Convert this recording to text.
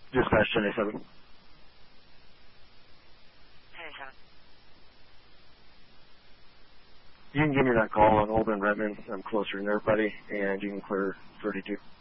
Dispatch 1087. 1087. You can give me that call on Old and Redmond. I'm closer than everybody, and you can clear 32.